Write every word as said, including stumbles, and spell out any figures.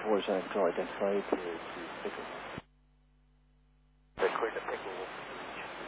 four is control identified to, to pick up.